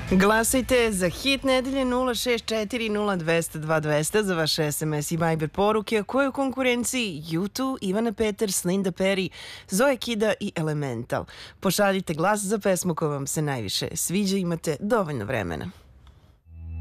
Glasajte za hit nedelje 064 0200 2200 za vaše SMS i Viber poruke, koje je u konkurenciji U2, Ivana Peters, Linda Perry, Zoe Kida i Elemental. Pošaljite glas za pesmu koja vam se najviše sviđa, imate dovoljno vremena.